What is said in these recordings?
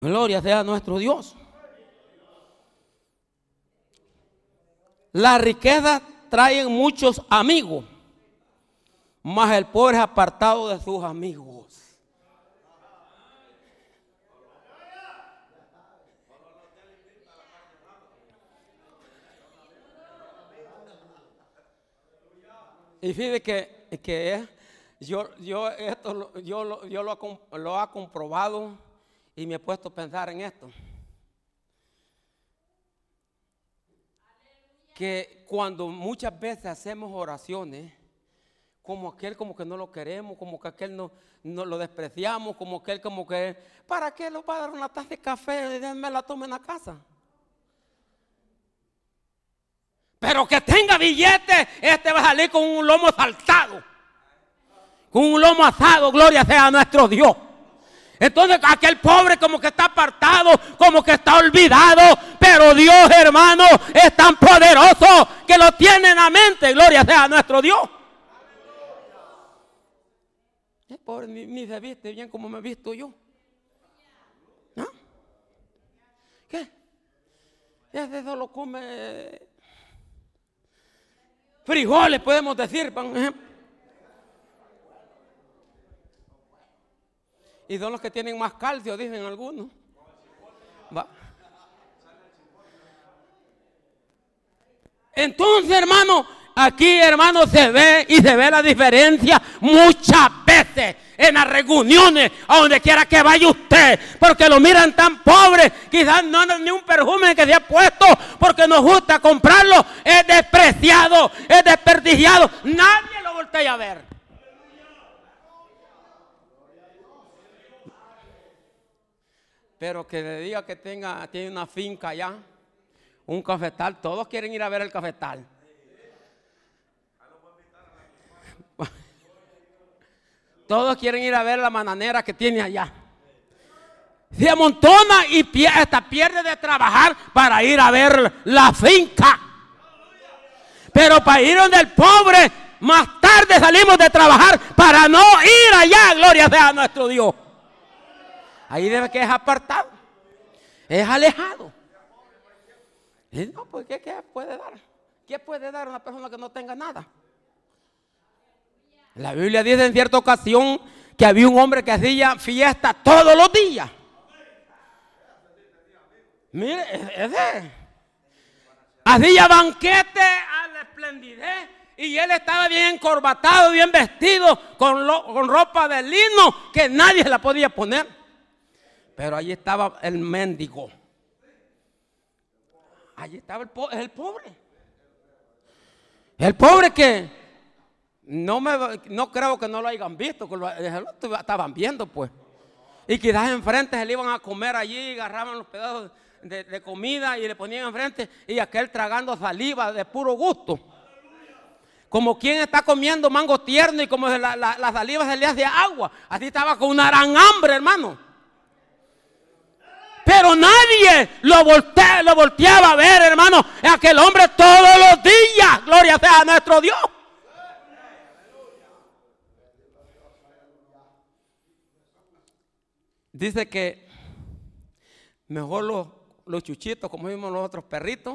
Gloria sea a nuestro Dios. La riqueza trae muchos amigos, mas el pobre es apartado de sus amigos. Y fíjate que yo lo he comprobado y me he puesto a pensar en esto. Que cuando muchas veces hacemos oraciones, como aquel como que no lo queremos, como que aquel no lo despreciamos, como aquel como que, ¿para qué le va a dar una taza de café y déjenme la tome en la casa? Pero que tenga billete, va a salir con un lomo saltado, con un lomo asado, gloria sea a nuestro Dios. Entonces aquel pobre como que está apartado, como que está olvidado, pero Dios, hermano, es tan poderoso que lo tiene en la mente, gloria sea a nuestro Dios. El pobre ni se viste bien como me he visto yo. ¿No? ¿Qué? Ese solo come frijoles, podemos decir, por ejemplo. Y son los que tienen más calcio, dicen algunos. Va. Entonces, hermano, aquí, hermano, se ve la diferencia muchas veces en las reuniones, a donde quiera que vaya usted, porque lo miran tan pobre, quizás no ni un perfume que se ha puesto, porque nos gusta comprarlo, es despreciado, es desperdiciado, nadie lo voltea a ver. Pero que le diga que tiene una finca allá, un cafetal, todos quieren ir a ver el cafetal. Todos quieren ir a ver la bananera que tiene allá. Se amontona y hasta pierde de trabajar para ir a ver la finca. Pero para ir donde el pobre, más tarde salimos de trabajar para no ir allá, gloria sea a nuestro Dios. Ahí debe que es apartado, es alejado. Y no, pues ¿qué puede dar? ¿Qué puede dar una persona que no tenga nada? La Biblia dice en cierta ocasión que había un hombre que hacía fiesta todos los días. Mire, hacía banquete a la esplendidez y él estaba bien encorbatado, bien vestido, con ropa de lino que nadie la podía poner. Pero allí estaba el mendigo. Allí estaba el pobre. El pobre que no creo que no lo hayan visto, que lo estaban viendo pues. Y quizás enfrente se le iban a comer allí, agarraban los pedazos de comida y le ponían enfrente y aquel tragando saliva de puro gusto. Como quien está comiendo mango tierno y como la saliva se le hace agua. Así estaba con una gran hambre, hermano. Pero nadie lo volteaba a ver, hermano. Aquel hombre todos los días, gloria sea a nuestro Dios. Dice que mejor los chuchitos, como vimos los otros perritos.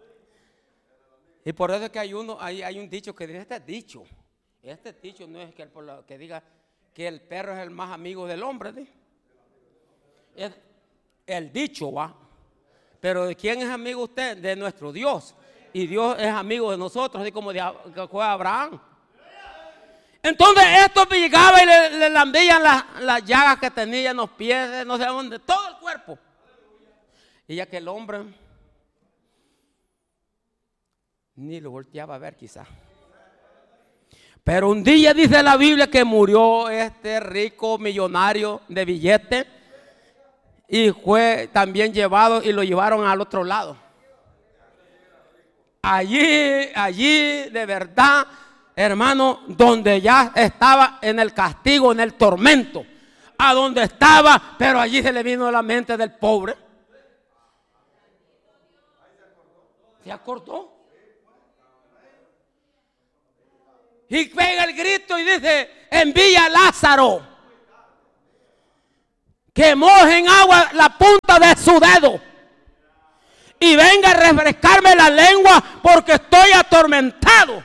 Y por eso es que hay un dicho que dice, este dicho no es que diga que el perro es el más amigo del hombre, ¿sí? Es el dicho, va. Pero ¿de quién es amigo usted? De nuestro Dios. Y Dios es amigo de nosotros, así como fue Abraham. Entonces estos llegaban y le lambían las llagas que tenía en los pies, no sé dónde, todo el cuerpo. Y ya que el hombre ni lo volteaba a ver quizás. Pero un día dice la Biblia que murió este rico millonario de billetes y fue también llevado y lo llevaron al otro lado. Allí de verdad, hermano, donde ya estaba en el castigo, en el tormento, a donde estaba, pero allí se le vino a la mente del pobre. Se acordó. Y pega el grito y dice, envía a Lázaro. que moje en agua la punta de su dedo y venga a refrescarme la lengua porque estoy atormentado.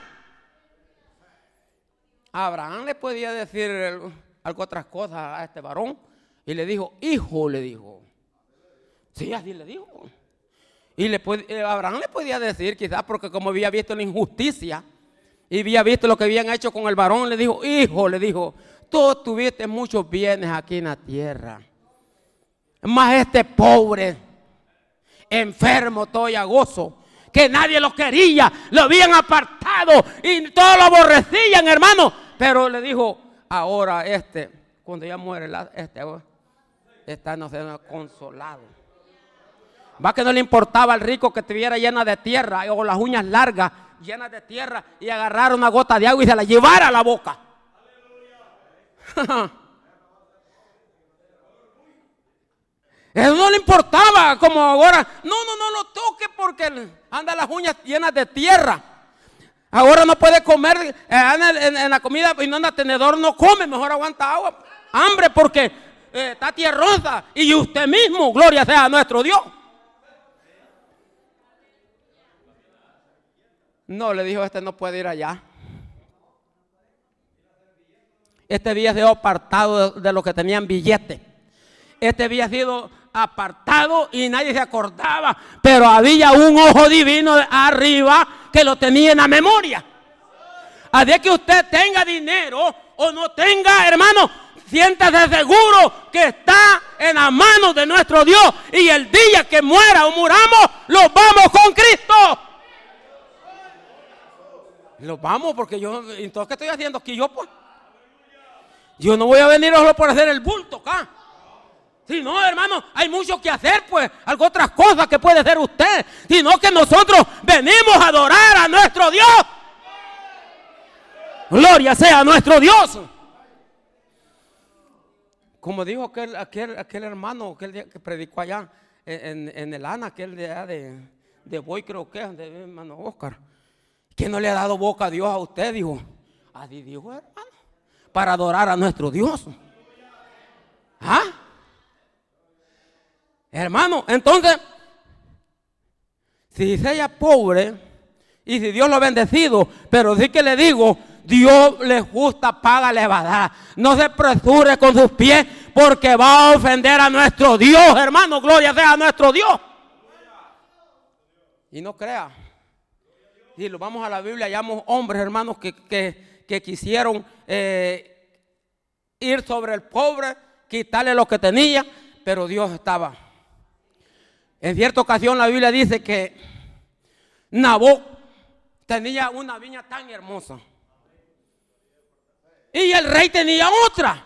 Abraham le podía decir algo, otras cosas a este varón, y le dijo, hijo, le dijo. Sí, así le dijo. Y Abraham le podía decir, quizás porque como había visto la injusticia y había visto lo que habían hecho con el varón, le dijo, hijo, le dijo, tú tuviste muchos bienes aquí en la tierra, mas este pobre, enfermo, toyagoso, que nadie lo quería, lo habían apartado y todos lo aborrecían, hermano. Pero le dijo, ahora cuando ya muere, está no sé, consolado. Va que no le importaba al rico que estuviera llena de tierra o las uñas largas llenas de tierra y agarrar una gota de agua y se la llevara a la boca. Eso no le importaba, como ahora, no lo toque porque anda las uñas llenas de tierra. Ahora no puede comer en la comida y no anda tenedor, no come, mejor aguanta agua, hambre porque está tierrosa. Y usted mismo, gloria sea a nuestro Dios. No, le dijo, no puede ir allá. Había sido apartado de los que tenían billete. Había sido apartado y nadie se acordaba, pero había un ojo divino arriba que lo tenía en la memoria. Así que usted tenga dinero o no tenga, hermano, siéntase seguro que está en las manos de nuestro Dios, y el día que muera o muramos, los vamos con Cristo. Los vamos, porque entonces, ¿qué estoy haciendo aquí yo, pues? Yo no voy a venir solo por hacer el bulto acá. Si no, hermano, hay mucho que hacer, pues, algo otras cosas que puede hacer usted, sino que nosotros venimos a adorar a nuestro Dios. Gloria sea a nuestro Dios. Como dijo aquel hermano, aquel día que predicó allá en el ANA, aquel de Boy, creo que es, de hermano Oscar, que no le ha dado boca a Dios a usted, dijo. Así dijo, hermano, para adorar a nuestro Dios. ¿Ah? Hermano, entonces, si sea pobre y si Dios lo ha bendecido, pero sí que le digo, Dios le gusta, paga, le va a dar. No se apresure con sus pies porque va a ofender a nuestro Dios, hermano. Gloria sea a nuestro Dios. Y no crea. Si lo vamos a la Biblia, hallamos hombres, hermanos, que quisieron ir sobre el pobre, quitarle lo que tenía, pero Dios estaba. En cierta ocasión la Biblia dice que Nabot tenía una viña tan hermosa y el rey tenía otra.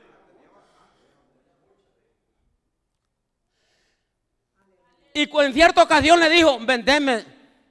Y en cierta ocasión le dijo, vendeme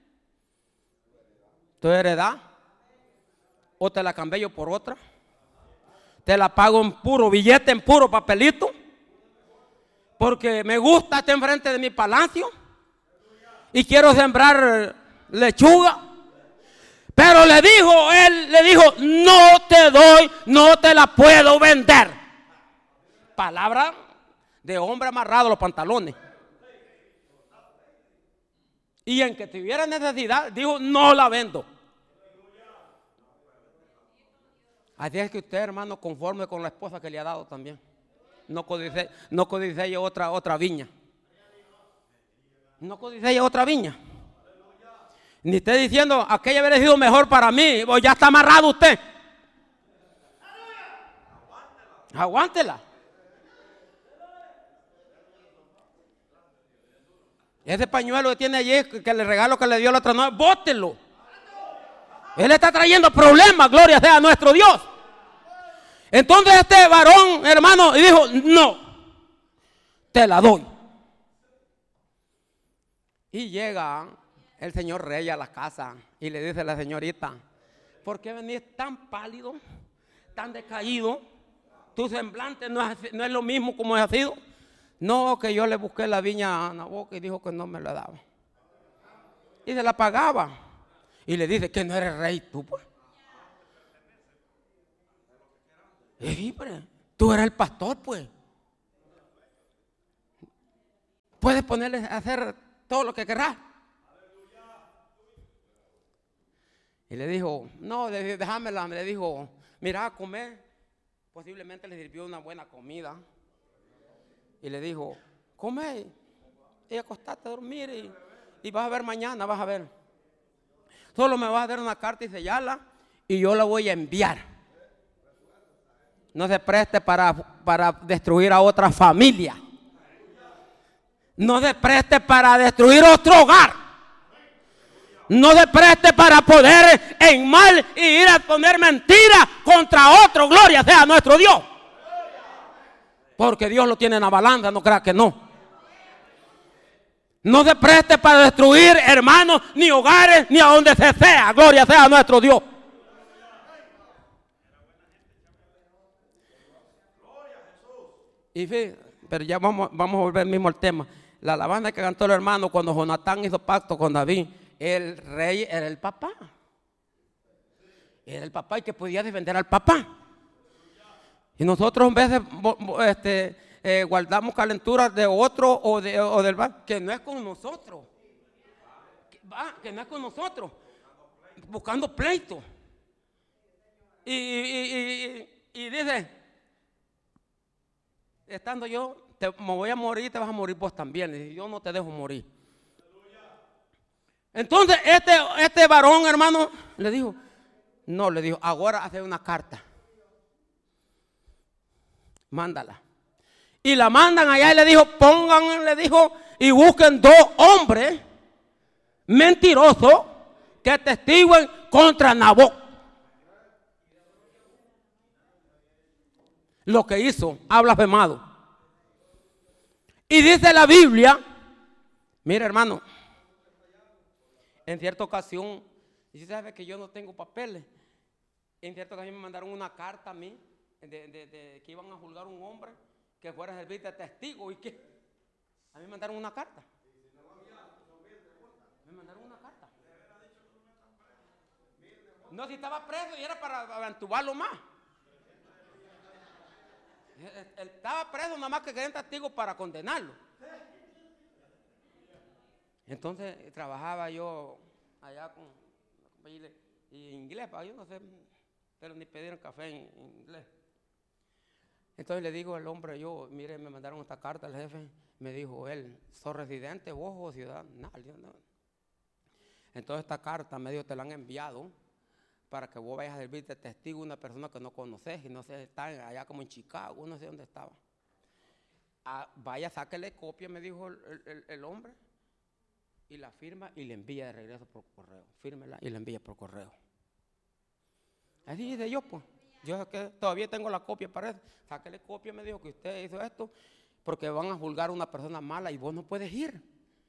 tu heredad o te la cambio yo por otra. Te la pago en puro billete, en puro papelito, porque me gusta estar enfrente de mi palacio y quiero sembrar lechuga. Pero él le dijo, no te doy, no te la puedo vender. Palabra de hombre amarrado a los pantalones. Y en que tuviera necesidad, dijo, no la vendo. Así es que usted, hermano, conforme con la esposa que le ha dado también. No codicee otra viña. No codicee otra viña. Ni esté diciendo, aquella hubiera sido mejor para mí, o ya está amarrado usted. Aguántela. Ese pañuelo que tiene allí, que le regalo que le dio la otra noche, bótelo. Él está trayendo problemas, gloria sea a nuestro Dios. Entonces este varón, hermano, y dijo, no, te la doy. Y llega el señor rey a la casa y le dice a la señorita, ¿por qué venís tan pálido, tan decaído? Tu semblante no es lo mismo como ha sido. No, que yo le busqué la viña a Nabot y dijo que no me la daba. Y se la pagaba. Y le dice, que no eres rey tú, pues. Sí, tú eres el pastor, pues. puedes ponerle a hacer todo lo que querrás. Y le dijo, no, déjamela. Le dijo, mira, a comer. Posiblemente le sirvió una buena comida. Y le dijo, come y acostate a dormir y vas a ver mañana, vas a ver. Solo me vas a dar una carta y sellarla y yo la voy a enviar. No se preste para destruir a otra familia. No se preste para destruir otro hogar. No se preste para poder en mal y ir a poner mentiras contra otro. Gloria sea a nuestro Dios. Porque Dios lo tiene en la balanza, no crea que no. No se preste para destruir hermanos, ni hogares, ni a donde se sea. Gloria sea a nuestro Dios. Y pero ya vamos a volver mismo al tema. La alabanza que cantó el hermano cuando Jonatán hizo pacto con David, el rey era el papá. Era el papá y que podía defender al papá. Y nosotros en vez de guardamos calenturas de otro o del que no es con nosotros. Que no es con nosotros. Buscando pleito. Y dice, estando yo, me voy a morir, te vas a morir vos también. Y yo no te dejo morir. Entonces este varón, hermano, le dijo, ahora hace una carta. Mándala. Y la mandan allá y le dijo, y busquen 2 hombres mentirosos que testiguen contra Naboc. Lo que hizo, ha blasfemado. Y dice la Biblia, mira hermano, en cierta ocasión, y si sabe que yo no tengo papeles, en cierta ocasión me mandaron una carta a mí, de que iban a juzgar a un hombre que fuera a servir de testigo y que a mí me mandaron una carta. Me mandaron una carta. No, si estaba preso y era para entubarlo más. Él estaba preso nada más que querían testigos para condenarlo. Entonces trabajaba yo allá con y inglés, yo no sé, pero ni pedir un café en inglés. Entonces le digo al hombre, mire, me mandaron esta carta al jefe. Me dijo él, ¿sos residente vos o ciudadano? No. Entonces esta carta medio te la han enviado para que vos vayas a servir de testigo a una persona que no conoces y no sé, está allá como en Chicago, no sé dónde estaba. Vaya, sáquele copia, me dijo el hombre, y la firma y le envía de regreso por correo. Fírmela y la envía por correo. Así dice yo, pues. Yo que todavía tengo la copia para eso. Sáquele copia, me dijo que usted hizo esto, porque van a juzgar a una persona mala y vos no puedes ir.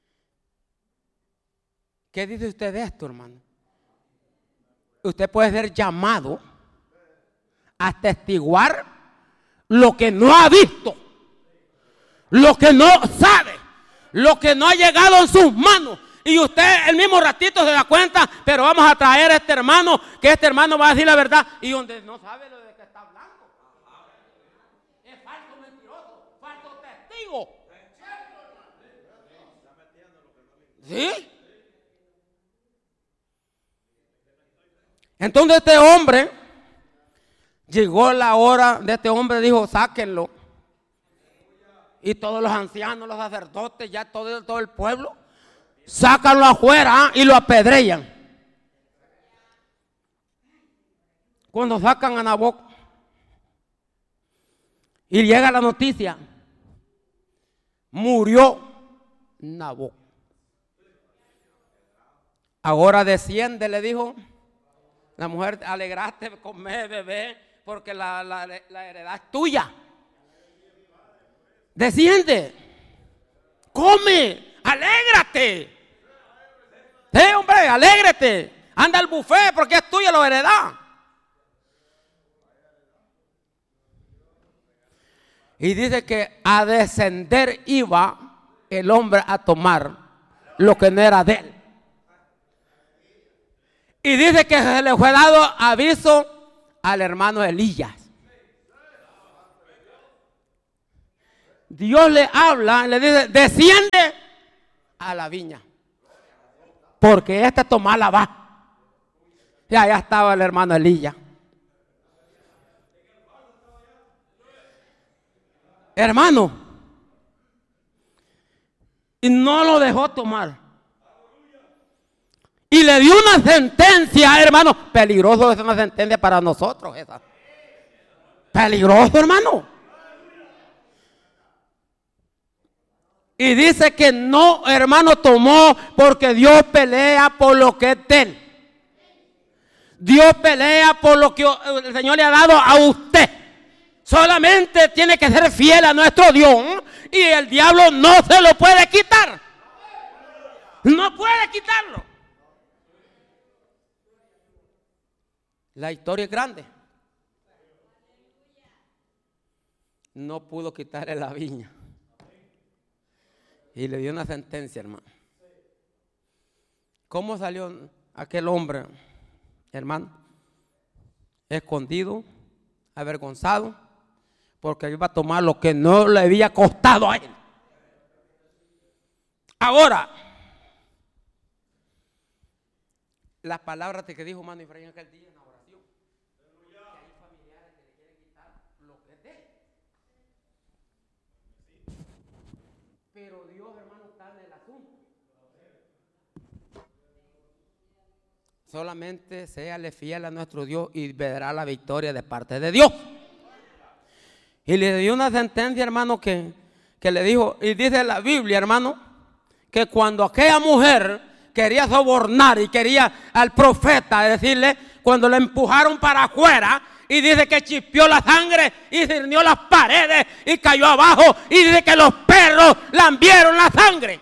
¿Qué dice usted de esto, hermano? Usted puede ser llamado a testiguar lo que no ha visto, lo que no sabe, lo que no ha llegado en sus manos. Y usted el mismo ratito se da cuenta, pero vamos a traer a este hermano, que este hermano va a decir la verdad. Y donde no sabe lo de que está hablando, es falso mentiroso, falso testigo. ¿Sí? Entonces este hombre, llegó la hora de este hombre, dijo, sáquenlo. Y todos los ancianos, los sacerdotes, ya todo el pueblo, sácanlo afuera y lo apedrean. Cuando sacan a Naboc y llega la noticia, murió Naboc. Ahora desciende, le dijo la mujer, alegraste, come, bebé, porque la heredad es tuya. Desciende, come, alégrate. Hombre, alégrate. Anda al buffet porque es tuya la heredad. Y dice que a descender iba el hombre a tomar lo que no era de él. Y dice que se le fue dado aviso al hermano Elías. Dios le habla, le dice, desciende a la viña. Porque Tomás la va. Y allá estaba el hermano Elías. Hermano. Y no lo dejó tomar. Y le dio una sentencia, hermano. Peligroso es una sentencia para nosotros esa. Peligroso, hermano. Y dice que no, hermano, tomó porque Dios pelea por lo que es de él. Dios pelea por lo que el Señor le ha dado a usted. Solamente tiene que ser fiel a nuestro Dios y el diablo no se lo puede quitar. No puede quitarlo. La historia es grande. No pudo quitarle la viña. Y le dio una sentencia, hermano. ¿Cómo salió aquel hombre, hermano? Escondido, avergonzado, porque iba a tomar lo que no le había costado a él. Ahora, las palabras que dijo hermano Efraín aquel día en la oración, que hay familiares que le quieren quitar lo que es de él. Pero Dios, hermano, está en el asunto. Solamente séale fiel a nuestro Dios y verá la victoria de parte de Dios. Y le dio una sentencia, hermano, que le dijo, y dice la Biblia, hermano, que cuando aquella mujer quería sobornar y quería al profeta decirle, cuando le empujaron para afuera, y dice que chispeó la sangre y cernió las paredes y cayó abajo, y dice que los perros lambieron la sangre.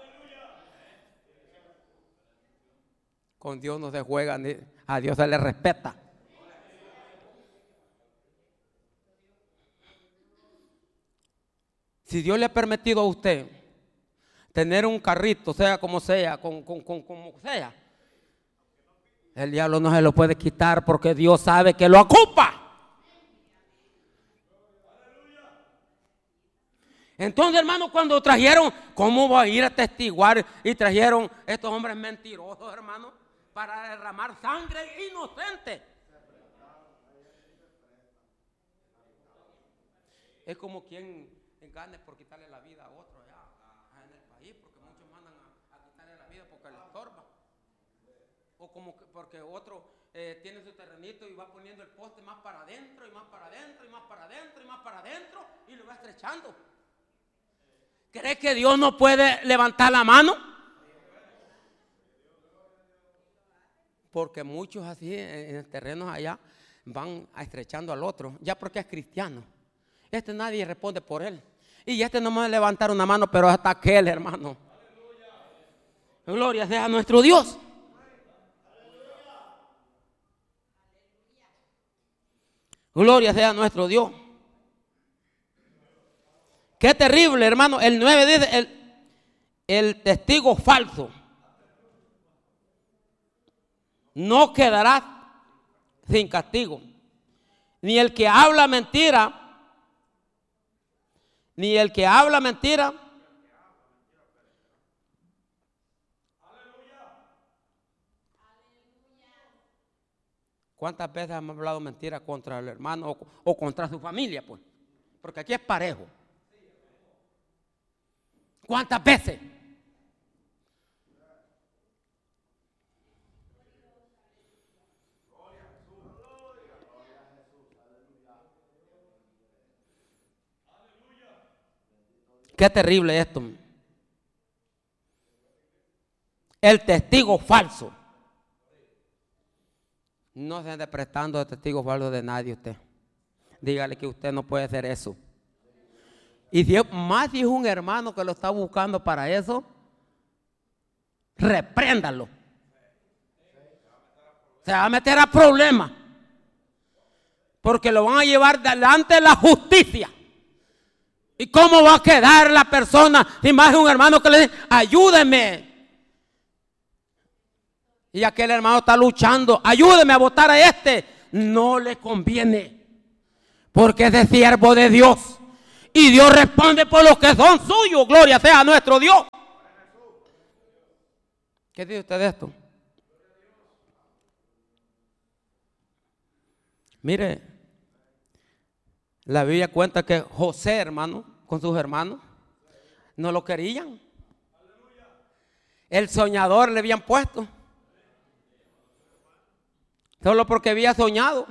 Con Dios no se juega, a Dios se le respeta. Si Dios le ha permitido a usted tener un carrito, sea como sea, como sea, el diablo no se lo puede quitar porque Dios sabe que lo ocupa. Entonces, hermano, cuando trajeron, ¿cómo va a ir a testiguar? Y trajeron estos hombres mentirosos, hermano, para derramar sangre inocente. Es como quien gane por quitarle la vida a otro allá en el país, porque muchos mandan a quitarle la vida porque le estorba. O como que porque otro tiene su terrenito y va poniendo el poste más para adentro y más para adentro y más para adentro y más para adentro y lo va estrechando. ¿Cree que Dios no puede levantar la mano? Porque muchos así en terrenos allá van estrechando al otro, ya porque es cristiano. Nadie responde por él. Y no me va a levantar una mano, pero hasta aquel, hermano. Gloria sea a nuestro Dios. Gloria sea a nuestro Dios. Qué terrible, hermano. El 9 dice el testigo falso no quedará sin castigo, ni el que habla mentira. Ni el que habla mentira. ¿Cuántas veces hemos hablado mentira contra el hermano o contra su familia? Pues, porque aquí es parejo. ¿Cuántas veces? Qué terrible esto. El testigo falso. No se ande prestando de testigo falso de nadie usted. Dígale que usted no puede hacer eso. Y si es un hermano que lo está buscando para eso, repréndalo. Se va a meter a problemas. Porque lo van a llevar delante de la justicia. ¿Y cómo va a quedar la persona si más de un hermano que le dice, ayúdeme? Y aquel hermano está luchando, ayúdeme a votar a este. No le conviene, porque es de siervo de Dios. Y Dios responde por los que son suyos. Gloria sea a nuestro Dios. ¿Qué dice usted de esto? Mire, la Biblia cuenta que José, hermano, con sus hermanos, no lo querían. El soñador le habían puesto. Solo porque había soñado.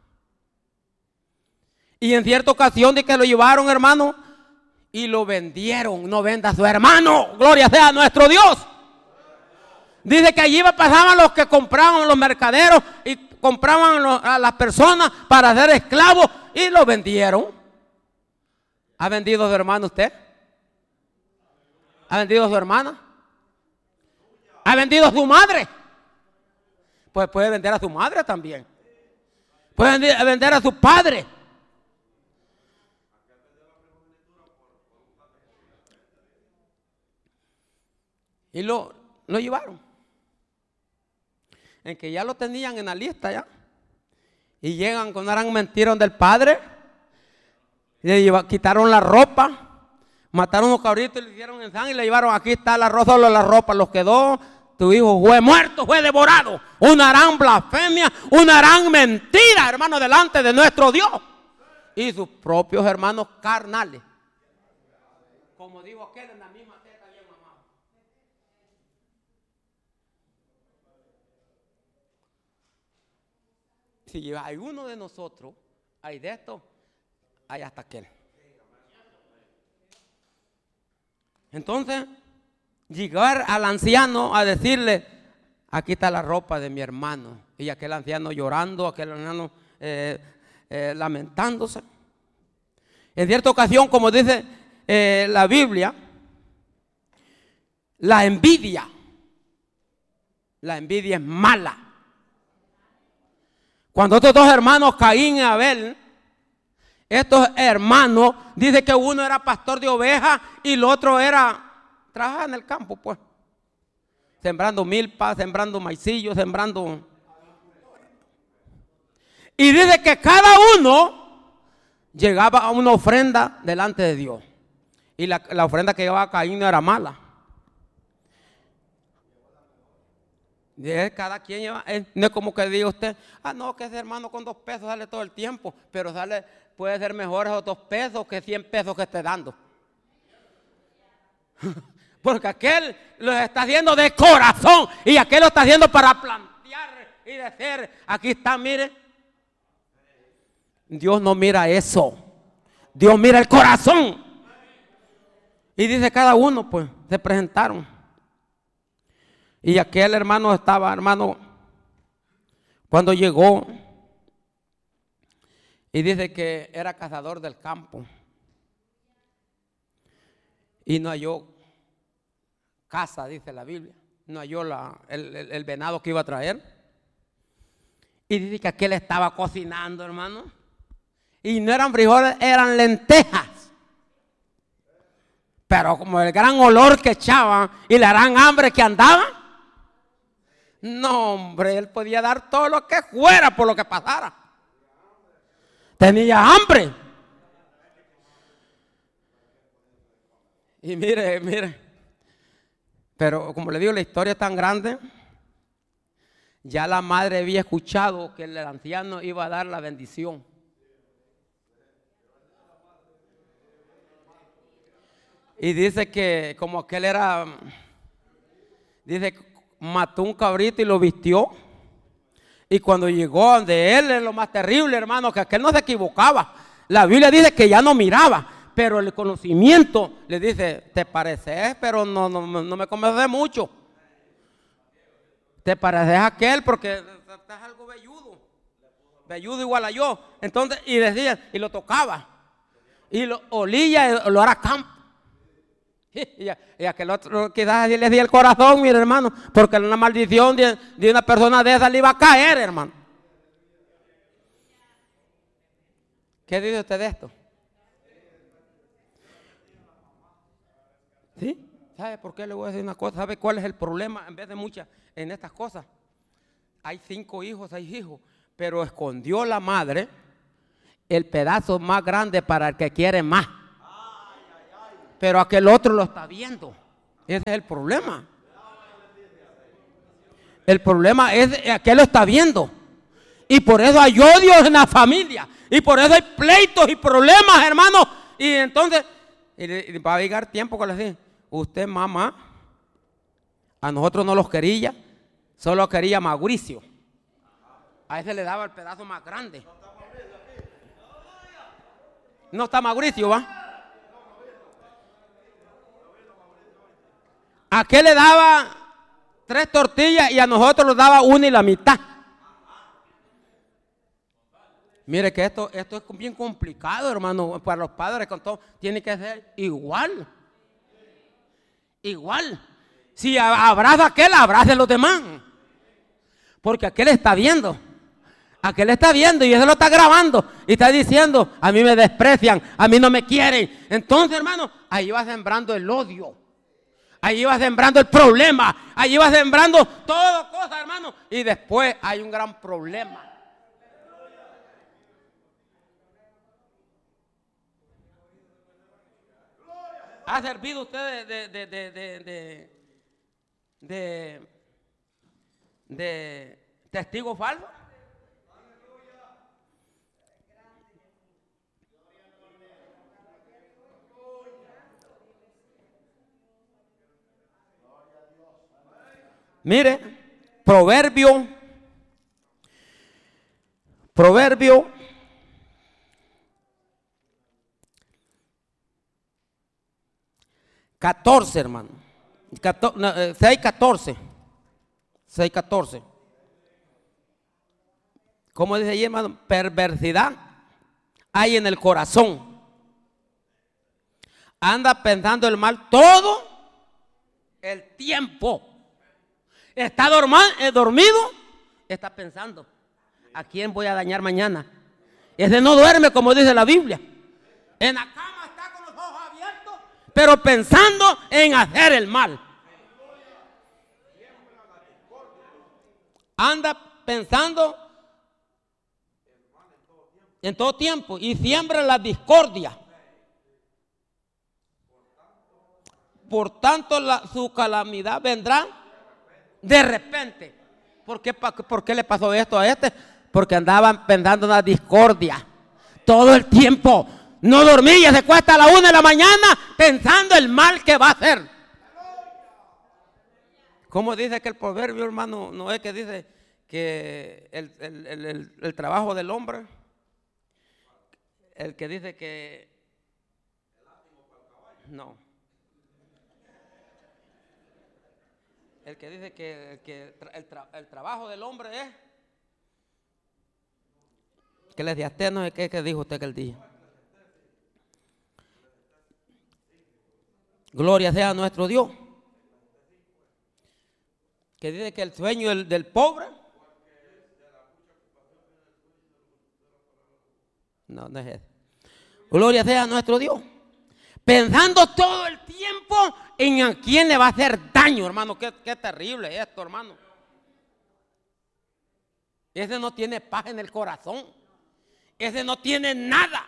Y en cierta ocasión de que lo llevaron, hermano, y lo vendieron. No venda a su hermano. Gloria sea a nuestro Dios. Dice que allí pasaban los que compraban, los mercaderos, y compraban a las personas para ser esclavos y lo vendieron. ¿Ha vendido a su hermano usted? ¿Ha vendido a su hermana? ¿Ha vendido a su madre? Pues puede vender a su madre también. Puede vender a su padre. Y lo llevaron. En que ya lo tenían en la lista ya. Y llegan con una gran mentira del padre. Le quitaron la ropa. Mataron unos cabritos y le hicieron en sangre y le llevaron. Aquí está la ropa, solo la ropa. Los quedó. Tu hijo fue muerto, fue devorado. Una gran blasfemia, una gran mentira, hermano, delante de nuestro Dios. Y sus propios hermanos carnales. Como dijo aquel, en la misma teta bien mamado. Si hay uno de nosotros, hay de esto, hay hasta aquel. Entonces, llegar al anciano a decirle, aquí está la ropa de mi hermano. Y aquel anciano llorando, aquel anciano lamentándose. En cierta ocasión, como dice la Biblia, la envidia es mala. Cuando estos dos hermanos, Caín y Abel, estos hermanos, dice que uno era pastor de ovejas y el otro trabajaba en el campo, pues. Sembrando milpas, sembrando maicillos, sembrando. Y dice que cada uno llegaba a una ofrenda delante de Dios. Y la ofrenda que llevaba Caín no era mala. Cada quien lleva, no es como que diga usted, no, que ese hermano con 2 pesos sale todo el tiempo, pero puede ser mejor esos 2 pesos que 100 pesos que esté dando. Porque aquel lo está haciendo de corazón y aquel lo está haciendo para plantear y decir, aquí está, mire. Dios no mira eso. Dios mira el corazón. Y dice cada uno, pues, se presentaron. Y aquel hermano cuando llegó, y dice que era cazador del campo. Y no halló casa, dice la Biblia. No halló el venado que iba a traer. Y dice que aquel estaba cocinando, hermano. Y no eran frijoles, eran lentejas. Pero como el gran olor que echaban y la gran hambre que andaba. No, hombre, él podía dar todo lo que fuera por lo que pasara. Tenía hambre. Y mire. Pero como le digo, la historia es tan grande. Ya la madre había escuchado que el anciano iba a dar la bendición. Y dice que como aquel mató un cabrito y lo vistió. Y cuando llegó donde él, es lo más terrible, hermano, que aquel no se equivocaba. La Biblia dice que ya no miraba, pero el conocimiento le dice, te pareces, pero no me conoces mucho. Te pareces a aquel porque estás algo velludo igual a yo. Entonces, y decía, y lo tocaba, y lo olía, lo hará campo. Y aquel otro quizás así le di el corazón, mire hermano, porque una maldición de una persona de esa le iba a caer, hermano. ¿Qué dice usted de esto? ¿Sí? ¿Sabe por qué le voy a decir una cosa? ¿Sabe cuál es el problema en vez de muchas en estas cosas? Hay 5 hijos, 6 hijos, pero escondió la madre el pedazo más grande para el que quiere más. Pero aquel otro lo está viendo. Ese es el problema. El problema es que él lo está viendo. Y por eso hay odio en la familia. Y por eso hay pleitos y problemas, hermano. Y entonces, va a llegar tiempo que les digo, usted, mamá, a nosotros no los quería, solo quería Mauricio. A ese le daba el pedazo más grande. No está Mauricio, ¿va? ¿A qué le daba 3 tortillas y a nosotros nos daba 1 y la mitad? Mire que esto es bien complicado, hermano, para los padres con todo. Tiene que ser igual. Igual. Si abraza a aquel, abraza a los demás. Porque aquel está viendo. Aquel está viendo y ese lo está grabando. Y está diciendo, a mí me desprecian, a mí no me quieren. Entonces, hermano, ahí va sembrando el odio. Ahí va sembrando el problema. Ahí va sembrando todo cosa, hermano. Y después hay un gran problema. ¿Ha servido usted de testigo falso? Mire, Proverbio 14, hermano. 6:14. 6:14. ¿Cómo dice ahí, hermano? Perversidad hay en el corazón. Anda pensando el mal todo el tiempo. Está dormido, está pensando, ¿a quién voy a dañar mañana? Ese no duerme, como dice la Biblia. En la cama está con los ojos abiertos, pero pensando en hacer el mal. Anda pensando en todo tiempo y siembra la discordia. Por tanto, su calamidad vendrá de repente. ¿Por qué le pasó esto a este? Porque andaban pensando en la discordia todo el tiempo. No dormía, se acuesta a la 1 de la mañana pensando el mal que va a hacer. ¿Cómo dice que el proverbio, hermano? No es que dice que el trabajo del hombre, el que dice que no, el que dice que el trabajo del hombre es que les di a usted, no sé qué dijo usted aquel día. Gloria sea a nuestro Dios. Que dice que el sueño del pobre, no es eso. Gloria sea a nuestro Dios. Pensando todo el tiempo en a quién le va a hacer daño, hermano. Qué terrible esto, hermano. Ese no tiene paz en el corazón. Ese no tiene nada.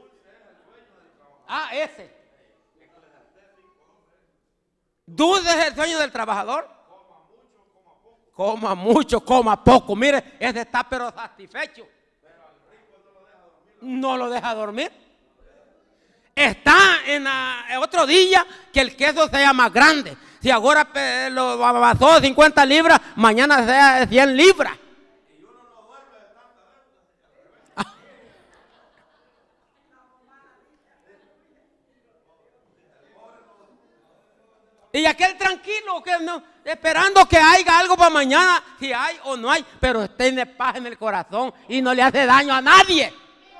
Ese. Dulce es el sueño del trabajador. Coma mucho, coma poco. Mire, ese está pero satisfecho. No lo deja dormir. Está en otro día que el queso sea más grande. Si ahora lo basó 50 libras, mañana sea 100 libras. Y aquel tranquilo, que no, esperando que haya algo para mañana, si hay o no hay, pero tiene paz en el corazón y no le hace daño a nadie.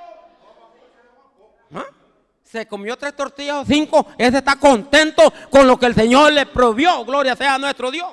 Se comió 3 tortillas o 5, ese está contento con lo que el Señor le provió. Gloria sea a nuestro Dios.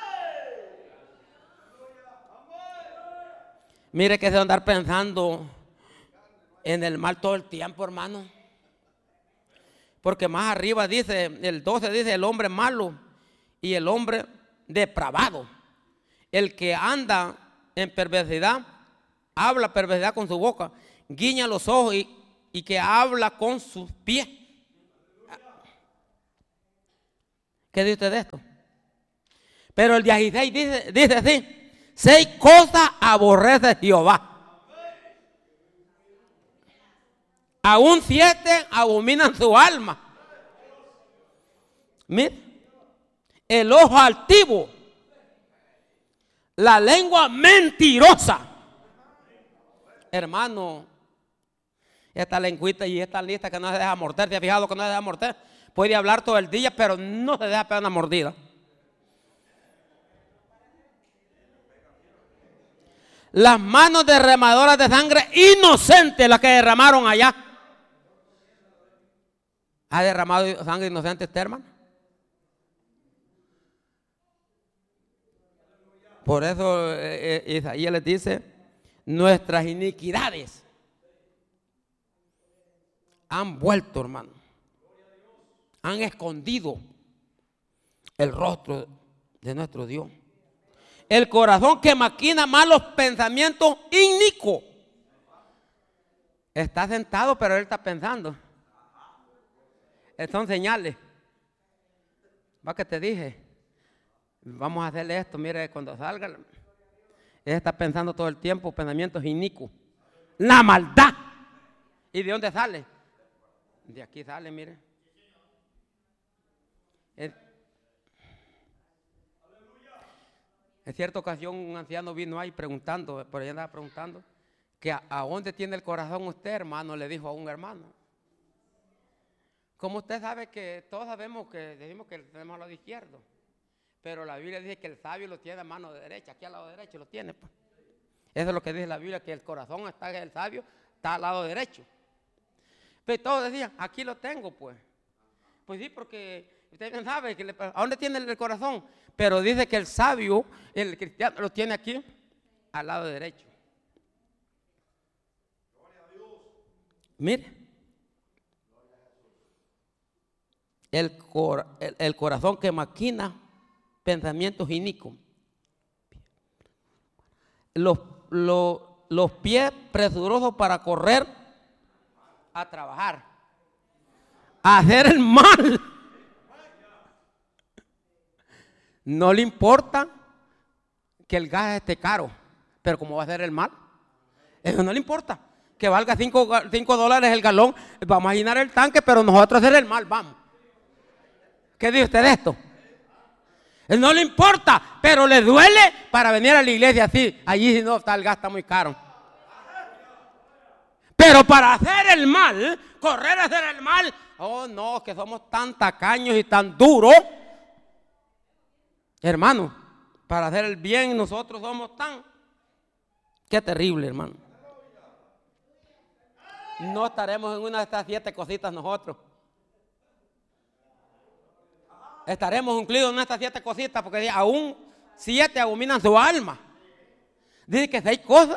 Mire que se va a andar pensando en el mal todo el tiempo, hermano. Porque más arriba dice, el 12 dice el hombre malo y el hombre depravado. El que anda en perversidad, habla perversidad con su boca, guiña los ojos y que habla con sus pies. ¿Qué dice usted de esto? Pero el 16 dice así: 6 cosas aborrece Jehová. Aún 7 abominan su alma. Mire, el ojo altivo, la lengua mentirosa. Hermano, esta lengüita y esta lista que no se deja morder, ¿te has fijado que no se deja morder? Puede hablar todo el día, pero no se deja pegar una mordida. Las manos derramadoras de sangre inocente, las que derramaron allá. ¿Ha derramado sangre inocente este hermano? Por eso Isaías les dice: nuestras iniquidades han vuelto, hermano. Han escondido el rostro de nuestro Dios. El corazón que maquina malos pensamientos inicuos. Está sentado, pero él está pensando. Son señales. Va que te dije, vamos a hacerle esto. Mire, cuando salga, él está pensando todo el tiempo pensamientos inicuos. La maldad. ¿Y de dónde sale? De aquí sale, mire. En cierta ocasión un anciano vino ahí preguntando, por ahí andaba preguntando, que a dónde tiene el corazón usted, hermano, le dijo a un hermano. Como usted sabe que todos sabemos que decimos que tenemos al lado izquierdo, pero la Biblia dice que el sabio lo tiene a mano derecha, aquí al lado derecho lo tiene. Pues. Eso es lo que dice la Biblia, que el corazón está, el sabio está al lado derecho. Pero todos decían, aquí lo tengo, pues. Pues sí, porque usted bien sabe que ¿a dónde tiene el corazón? Pero dice que el sabio, el cristiano, lo tiene aquí al lado derecho. Mire, el corazón que maquina pensamientos inicuos. Los pies presurosos para correr a trabajar, a hacer el mal. No le importa que el gas esté caro, pero ¿cómo va a ser el mal? Eso no le importa. Que valga $5 el galón, vamos a llenar el tanque, pero nosotros hacer el mal, vamos. ¿Qué dice usted de esto? Él no le importa, pero le duele para venir a la iglesia así. Allí si no está el gas está muy caro. Pero para hacer el mal, correr a hacer el mal, oh no, que somos tan tacaños y tan duros. Hermano, para hacer el bien nosotros somos tan... Qué terrible, hermano. No estaremos en una de estas 7 cositas nosotros. Estaremos incluidos en estas 7 cositas porque aún 7 abominan su alma. Dice que 6 cosas.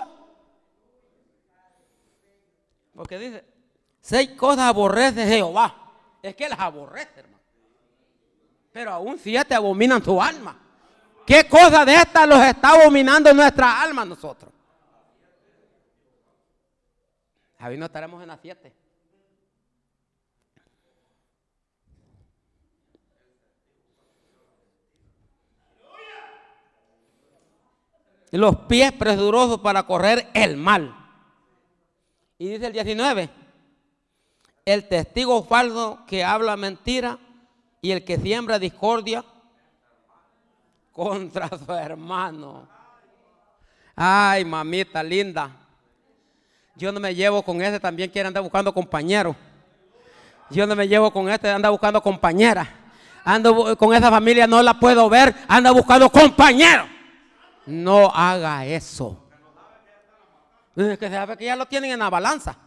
Porque dice, 6 cosas aborrece Jehová. Es que las aborrece, hermano. Pero aún 7 abominan su alma. ¿Qué cosa de estas los está abominando nuestra alma nosotros? Ahí no estaremos en las 7. Los pies presurosos para correr el mal. Y dice el 19, el testigo falso que habla mentira y el que siembra discordia contra su hermano. Ay, mamita linda. Yo no me llevo con ese, también quiere andar buscando compañeros. Yo no me llevo con este, anda buscando compañeras. Ando con esa familia, no la puedo ver, anda buscando compañeros. No haga eso. Es que se sabe que ya lo tienen en la balanza.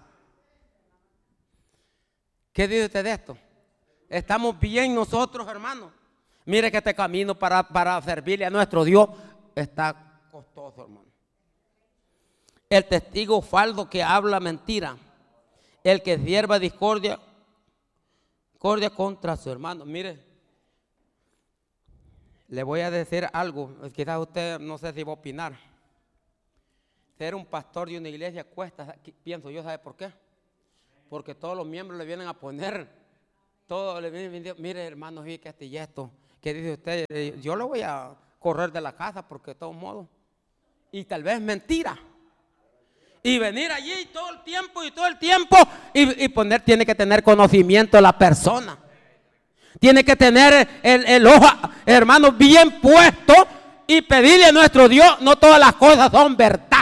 ¿Qué dice usted de esto? Estamos bien nosotros, hermanos. Mire que este camino para servirle a nuestro Dios está costoso, hermano. El testigo falso que habla mentira, el que sierva discordia contra su hermano. Mire, le voy a decir algo, quizás usted no sé si va a opinar. Ser un pastor de una iglesia cuesta, pienso yo, ¿sabe por qué? Porque todos los miembros le vienen a poner, todos le vienen, mire hermano, y que este y esto, ¿qué dice usted? Yo lo voy a correr de la casa porque de todos modos. Y tal vez mentira. Y venir allí todo el tiempo y poner, tiene que tener conocimiento la persona. Tiene que tener el ojo, hermano, bien puesto y pedirle a nuestro Dios. No todas las cosas son verdad.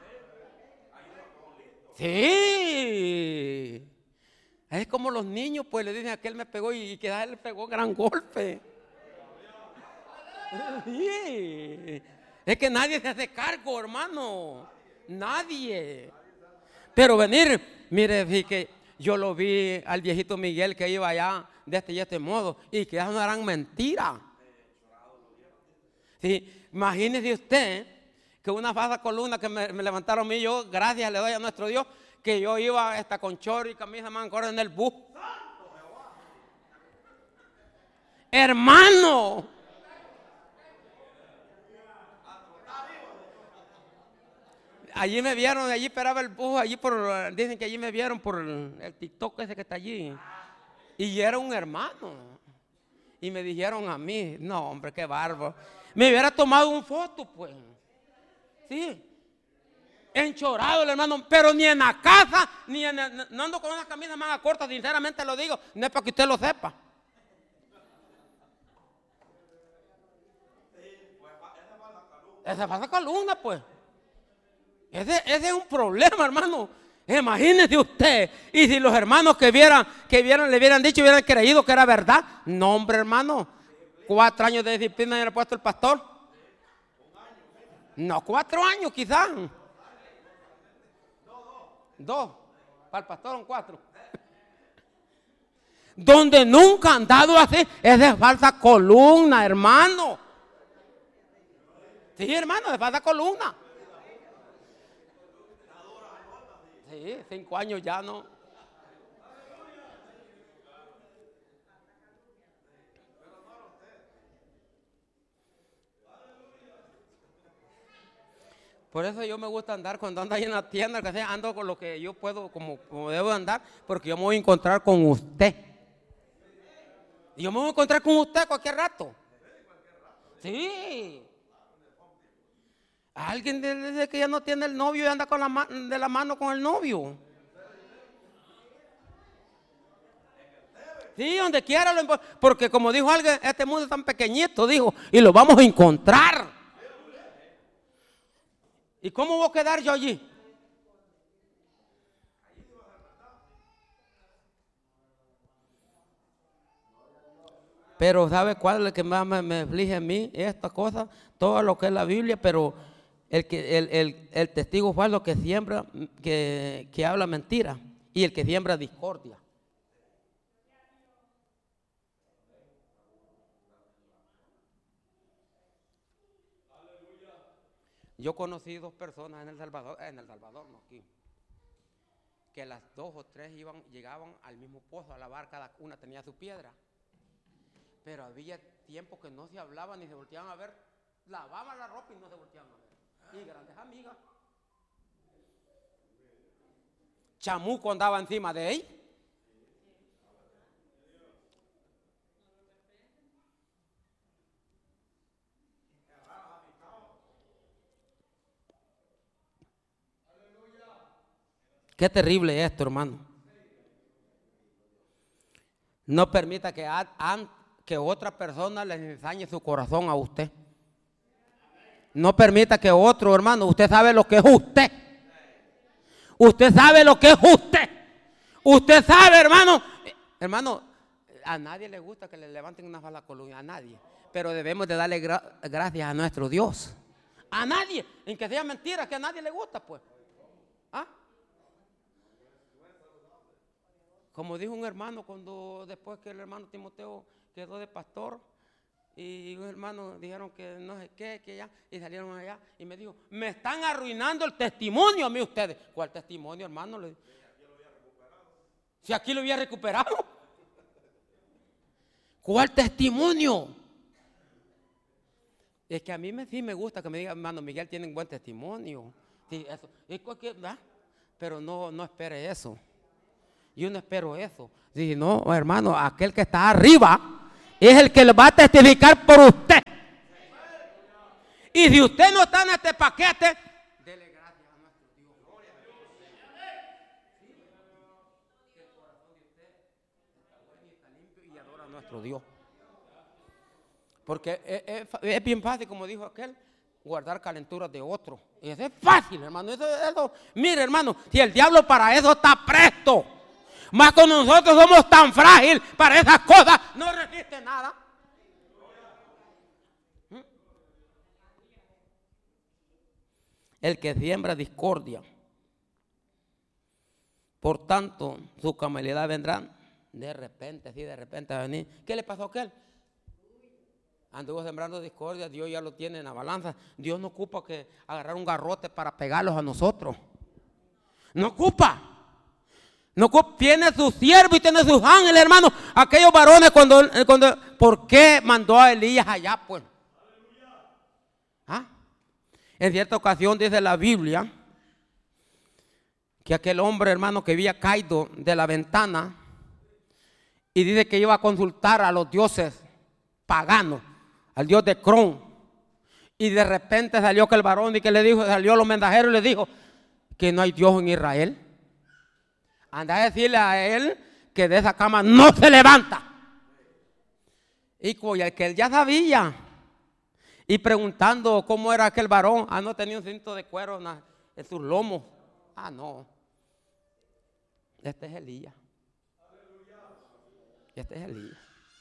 Sí. Es como los niños, pues le dicen a aquel me pegó y que a él le pegó gran golpe. Sí. Es que nadie se hace cargo, hermano. Nadie. Pero venir, mire, que yo lo vi al viejito Miguel que iba allá de este y este modo y que es una gran mentira. Sí. Imagínese usted que una falsa columna que me levantaron a mí, yo gracias le doy a nuestro Dios, que yo iba hasta con chorro y camisa mancorda en el bus. Hermano. Allí me vieron, allí esperaba el bus, dicen que allí me vieron por el TikTok ese que está allí. Y era un hermano. Y me dijeron a mí, no hombre, qué bárbaro. Me hubiera tomado una foto, pues. Sí. Enchorado el hermano, pero ni en la casa, no ando con unas camisas más cortas, sinceramente lo digo, no es para que usted lo sepa. Esa falsa columna, pues. Ese es un problema, hermano. Imagínese usted. Y si los hermanos que vieran, le hubieran dicho, hubieran creído que era verdad. No, hombre, hermano. 4 años de disciplina hubiera puesto el pastor. No, 4 años quizás. 2. Para el pastor son 4. Donde nunca han dado así es de falsa columna, hermano. Sí, hermano, de falsa columna. Sí, 5 años ya no. Por eso yo me gusta andar cuando ando ahí en la tienda, que sea, ando con lo que yo puedo, como debo andar, porque yo me voy a encontrar con usted. Y yo me voy a encontrar con usted cualquier rato. Sí. Alguien dice que ya no tiene el novio y anda con de la mano con el novio. Sí, donde quiera, porque como dijo alguien, este mundo es tan pequeñito, dijo, y lo vamos a encontrar. ¿Y cómo voy a quedar yo allí? Pero ¿sabe cuál es el que más me aflige a mí? Esta cosa, todo lo que es la Biblia, pero el testigo falso que siembra, que habla mentira, y el que siembra discordia. Yo conocí 2 personas en El Salvador no aquí, que las 2 o 3 llegaban al mismo pozo a lavar, cada una tenía su piedra. Pero había tiempo que no se hablaban ni se volteaban a ver, lavaban la ropa y no se volteaban a ver. Y grandes amigas. Chamuco andaba encima de él. Qué terrible esto, hermano. No permita que otra persona le ensañe su corazón a usted. No permita que otro, hermano, usted sabe lo que es usted. Usted sabe lo que es usted. Usted sabe, hermano. Hermano, a nadie le gusta que le levanten una falsa columna, a nadie. Pero debemos de darle gracias a nuestro Dios. A nadie, en que sea mentira, que a nadie le gusta, pues. ¿Ah? Como dijo un hermano después que el hermano Timoteo quedó de pastor, y un hermano dijeron que no sé qué, que ya, y salieron allá, y me dijo, me están arruinando el testimonio a mí ustedes. ¿Cuál testimonio, hermano? Si aquí lo había recuperado. ¿Cuál testimonio? Es que a mí sí me gusta que me digan, hermano Miguel tiene un buen testimonio. Sí, eso. Pero no espere eso. Yo no espero eso. Dije, no, hermano, aquel que está arriba es el que le va a testificar por usted. Y si usted no está en este paquete, dele gracias a nuestro Dios. El corazón de usted está bueno y está limpio y adora a nuestro Dios. Porque es bien fácil, como dijo aquel, guardar calenturas de otro. Y eso es fácil, hermano. Mire, hermano, si el diablo para eso está presto, más con nosotros somos tan frágiles para esas cosas, no resiste nada. El que siembra discordia, por tanto, su calamidad vendrá de repente, sí, de repente va a venir. ¿Qué le pasó a aquel? Anduvo sembrando discordia, Dios ya lo tiene en la balanza. Dios no ocupa que agarrar un garrote para pegarlos a nosotros. No ocupa. No ocupa. Tiene su siervo y tiene sus ángeles, hermano. Aquellos varones ¿por qué mandó a Elías allá, pues? ¿Ah? En cierta ocasión dice la Biblia que aquel hombre, hermano, que había caído de la ventana y dice que iba a consultar a los dioses paganos, al dios de Cron, y de repente salió aquel varón y que le dijo, salió los mensajeros y le dijo que no hay Dios en Israel. Anda a decirle a él que de esa cama no se levanta. Y que él ya sabía, y preguntando cómo era aquel varón, no tenía un cinto de cuero en sus lomos. No, este es Elías. Este es Elías.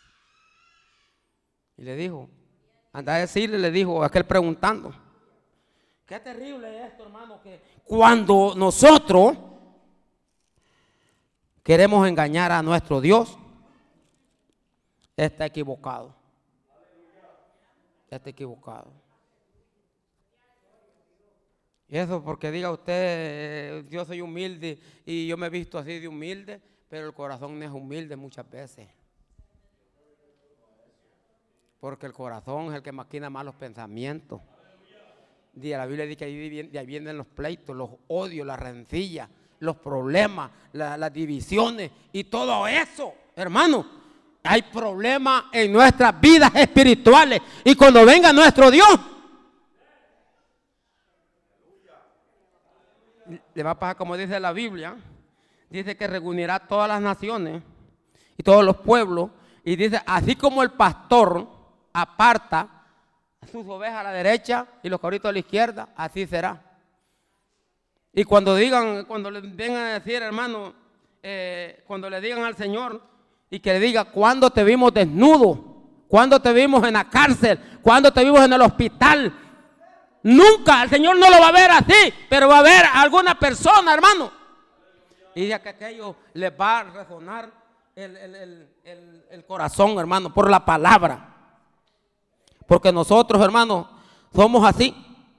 Y le dijo, anda a decirle, le dijo aquel preguntando. Qué terrible es esto, hermano, que cuando nosotros queremos engañar a nuestro Dios, está equivocado. Está equivocado. Y eso porque diga usted, yo soy humilde y yo me he visto así de humilde, pero el corazón no es humilde muchas veces. Porque el corazón es el que maquina malos pensamientos. Y la Biblia dice que de ahí vienen los pleitos, los odios, las rencillas, los problemas, las divisiones y todo eso, hermano. Hay problemas en nuestras vidas espirituales. Y cuando venga nuestro Dios, le va a pasar como dice la Biblia. Dice que reunirá todas las naciones y todos los pueblos. Y dice, así como el pastor aparta a sus ovejas a la derecha y los cabritos a la izquierda, así será. Y cuando le vengan a decir, hermano, cuando le digan al Señor y que le diga, ¿cuándo te vimos desnudo? ¿Cuándo te vimos en la cárcel? ¿Cuándo te vimos en el hospital? Nunca, el Señor no lo va a ver así, pero va a ver a alguna persona, hermano. Y de que aquello les va a resonar el corazón, hermano, por la palabra. Porque nosotros, hermanos, somos así.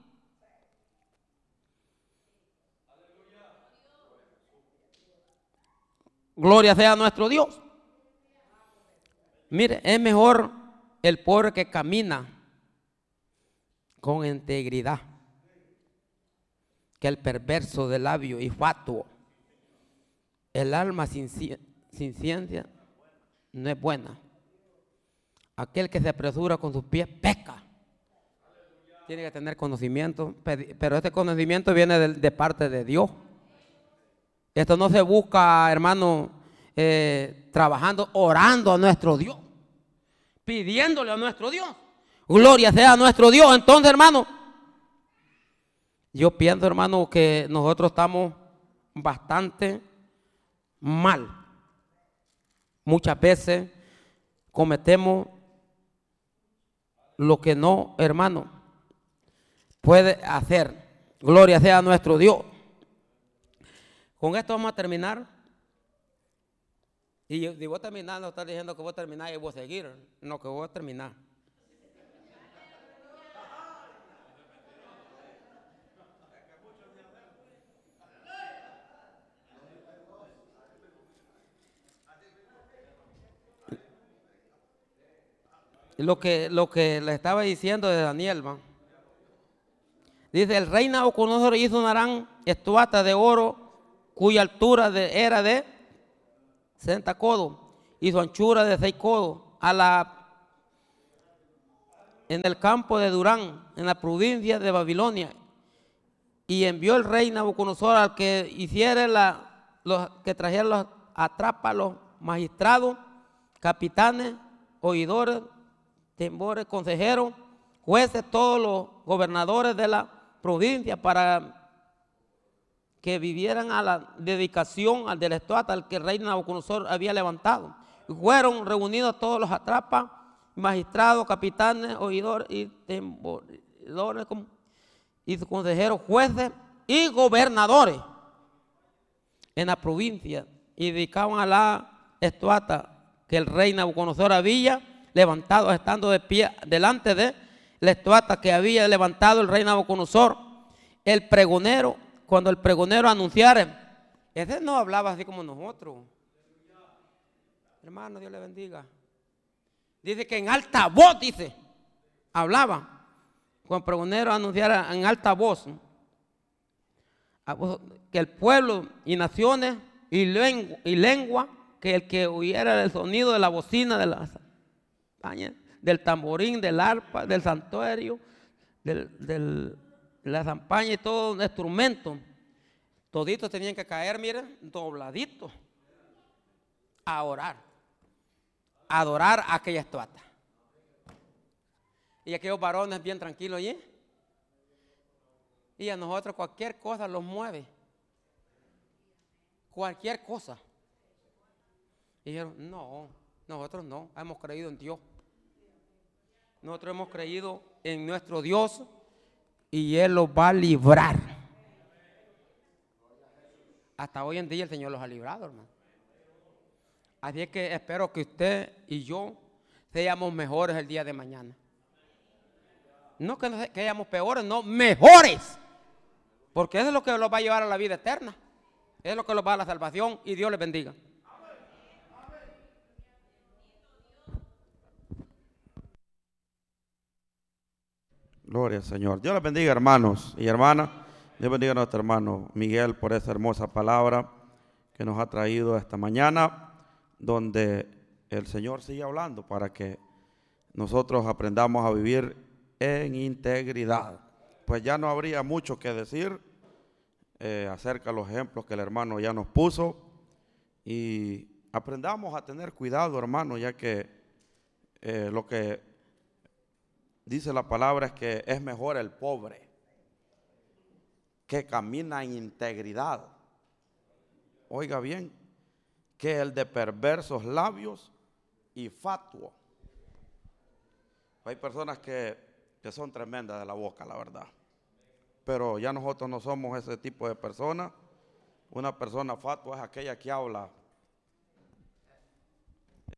Gloria sea a nuestro Dios. Mire, es mejor el pobre que camina con integridad que el perverso de labio y fatuo. El alma sin ciencia no es buena. Aquel que se apresura con sus pies peca. Tiene que tener conocimiento, pero este conocimiento viene de parte de Dios. Esto no se busca, hermano, trabajando, orando a nuestro Dios, pidiéndole a nuestro Dios. Gloria sea a nuestro Dios. Entonces, hermano, yo pienso, hermano, que nosotros estamos bastante mal. Muchas veces cometemos lo que no, hermano, puede hacer. Gloria sea a nuestro Dios. Con esto vamos a terminar. Y yo voy a terminar, no está diciendo que voy a terminar y voy a seguir. No, que voy a terminar. Lo que le estaba diciendo de Daniel, ¿va? Dice, el rey Nabucodonosor hizo una gran estatua de oro cuya altura era de 60 codos y su anchura de 6 codos. en el campo de Durán, en la provincia de Babilonia. Y envió el rey Nabucodonosor al que hiciera que trajera los atrapa a los magistrados, capitanes, oidores, temores, consejeros, jueces, todos los gobernadores de la provincia, para que vivieran a la dedicación al de la estatua al que el rey Nabucodonosor había levantado. Y fueron reunidos todos los atrapas, magistrados, capitanes, oidores y temblores, y sus consejeros, jueces y gobernadores en la provincia, y dedicaban a la estatua que el rey Nabucodonosor había levantado, estando de pie delante de la estatua que había levantado el rey Nabucodonosor. El pregonero, cuando el pregonero anunciara, ese no hablaba así como nosotros. Hermano, Dios le bendiga. Dice que en alta voz, dice, hablaba. Cuando el pregonero anunciara en alta voz que el pueblo y naciones y lengua, que el que oyera el sonido de la bocina, de del tamborín, del arpa, del santuario, de la zampaña y todo instrumento, toditos tenían que caer, miren, dobladitos, a orar, a adorar a aquella estatua. Y aquellos varones bien tranquilos allí. Y a nosotros cualquier cosa los mueve. Cualquier cosa. Y dijeron, no, nosotros no, hemos creído en Dios. Nosotros hemos creído en nuestro Dios y Él los va a librar. Hasta hoy en día el Señor los ha librado, hermano. Así es que espero que usted y yo seamos mejores el día de mañana. No que seamos peores, no, mejores. Porque eso es lo que los va a llevar a la vida eterna. Es lo que los va a la salvación, y Dios les bendiga. Gloria al Señor. Dios les bendiga, hermanos y hermanas. Dios bendiga a nuestro hermano Miguel por esa hermosa palabra que nos ha traído esta mañana, donde el Señor sigue hablando para que nosotros aprendamos a vivir en integridad. Pues ya no habría mucho que decir acerca de los ejemplos que el hermano ya nos puso, y aprendamos a tener cuidado, hermano, ya que lo que dice la palabra es que es mejor el pobre que camina en integridad, oiga bien, que el de perversos labios y fatuo. Hay personas que son tremendas de la boca, la verdad, pero ya nosotros no somos ese tipo de personas. Una persona fatua es aquella que habla